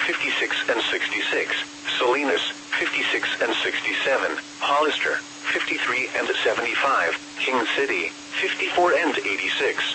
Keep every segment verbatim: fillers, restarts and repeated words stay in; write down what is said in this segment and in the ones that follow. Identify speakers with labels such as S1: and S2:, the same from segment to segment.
S1: fifty-six and sixty-six, Salinas, fifty-six and sixty-seven, Hollister, fifty-three and seventy-five, King City, fifty-four and eighty-six.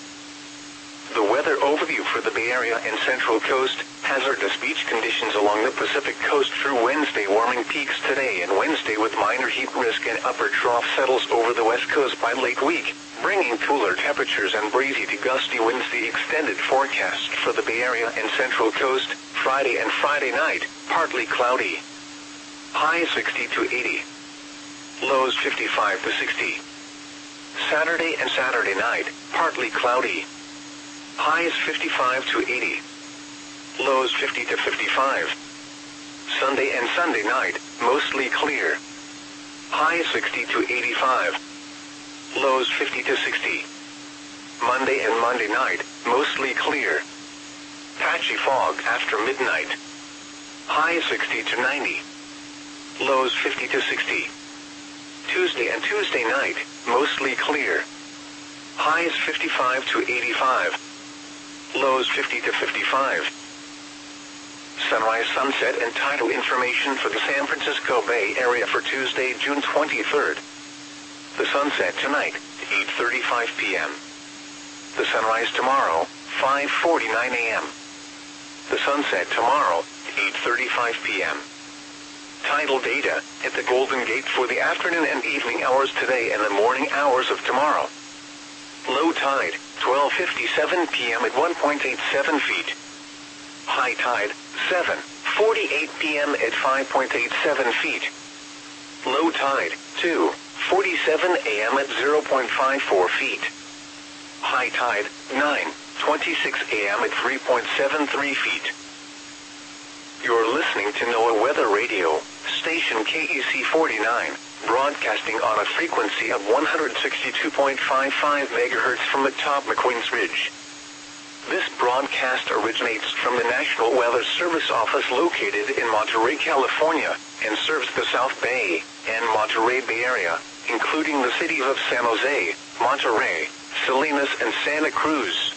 S1: The weather overview for the Bay Area and Central Coast. Hazardous beach conditions along the Pacific Coast through Wednesday. Warming peaks today and Wednesday with minor heat risk, and upper trough settles over the West Coast by late week, bringing cooler temperatures and breezy to gusty winds. The extended forecast for the Bay Area and Central Coast. Friday and Friday night, partly cloudy. High sixty to eighty. Lows fifty-five to sixty. Saturday and Saturday night, partly cloudy. Highs fifty-five to eighty. Lows fifty to fifty-five. Sunday and Sunday night, mostly clear. Highs sixty to eighty-five. Lows fifty to sixty. Monday and Monday night, mostly clear. Patchy fog after midnight. Highs sixty to ninety. Lows fifty to sixty. Tuesday and Tuesday night, mostly clear. Highs fifty-five to eighty-five. Lows fifty to fifty-five. Sunrise, sunset, and tidal information for the San Francisco Bay Area for Tuesday, June twenty-third. The sunset tonight, eight thirty-five p m The sunrise tomorrow, five forty-nine a m The sunset tomorrow, eight thirty-five p m Tidal data at the Golden Gate for the afternoon and evening hours today and the morning hours of tomorrow. Low tide, twelve fifty-seven p m at one point eight seven feet. High tide, seven forty-eight p m at five point eight seven feet. Low tide, two forty-seven a m at zero point five four feet. High tide, nine twenty-six a m at three point seven three feet. You're listening to NOAA Weather Radio, station K E C forty-nine, broadcasting on a frequency of one hundred sixty-two point five five megahertz from atop McQueen's Ridge. This broadcast originates from the National Weather Service office located in Monterey, California, and serves the South Bay and Monterey Bay Area, including the cities of San Jose, Monterey, Salinas, and Santa Cruz.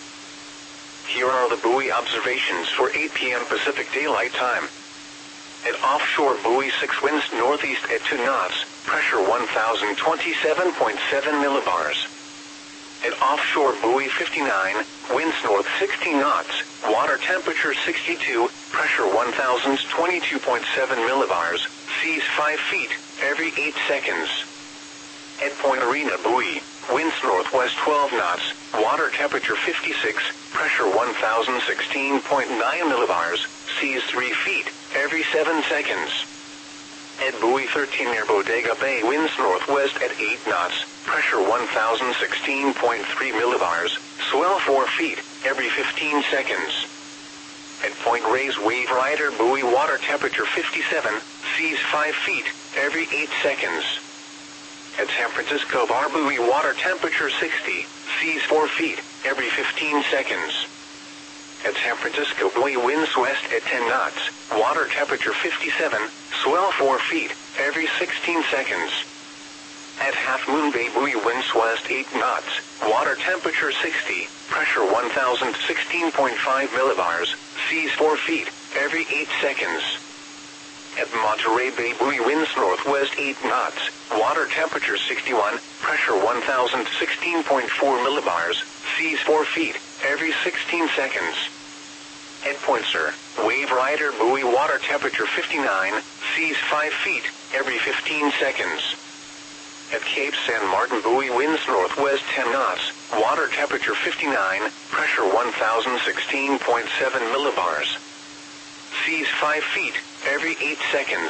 S1: Here are the buoy observations for eight p m Pacific Daylight Time. At offshore buoy six, winds northeast at two knots, pressure one thousand twenty-seven point seven millibars. At offshore buoy fifty-nine, winds north sixteen knots, water temperature sixty-two, pressure one thousand twenty-two point seven millibars, seas five feet, every eight seconds. At Point Arena buoy, winds northwest twelve knots, water temperature fifty-six, pressure one thousand sixteen point nine millibars, seas three feet, every seven seconds. At buoy thirteen near Bodega Bay, winds northwest at eight knots, pressure one thousand sixteen point three millibars, swell four feet, every fifteen seconds. At Point Reyes Wave Rider buoy, water temperature fifty-seven, seas five feet, every eight seconds. At San Francisco Bar buoy, water temperature sixty, seas four feet, every fifteen seconds. At San Francisco buoy, winds west at ten knots, water temperature fifty-seven, swell four feet, every sixteen seconds. At Half Moon Bay buoy, winds west eight knots, water temperature sixty, pressure one thousand sixteen point five millibars, seas four feet, every eight seconds. At Monterey Bay buoy, winds northwest eight knots, water temperature sixty-one, pressure one thousand sixteen point four millibars, seas four feet, every sixteen seconds. At Point Sur, Wave Rider buoy, water temperature fifty-nine, seas five feet, every fifteen seconds. At Cape San Martin buoy, winds northwest ten knots, water temperature fifty-nine, pressure one thousand sixteen point seven millibars. Seas five feet, every eight seconds.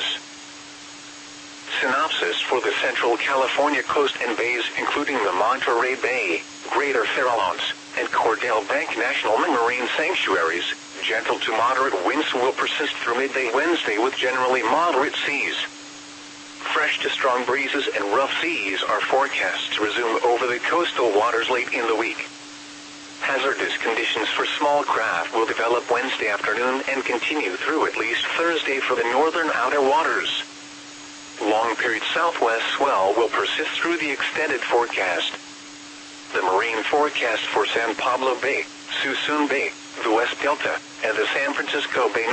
S1: Synopsis for the Central California coast and bays, including the Monterey Bay, Greater Farallones, and Cordell Bank National Marine Sanctuaries. Gentle to moderate winds will persist through midday Wednesday with generally moderate seas. Fresh to strong breezes and rough seas are forecast to resume over the coastal waters late in the week. Hazardous conditions for small craft will develop Wednesday afternoon and continue through at least Thursday for the northern outer waters. Long-period southwest swell will persist through the extended forecast. The marine forecast for San Pablo Bay, Suisun Bay, the West Delta, and the San Francisco Bay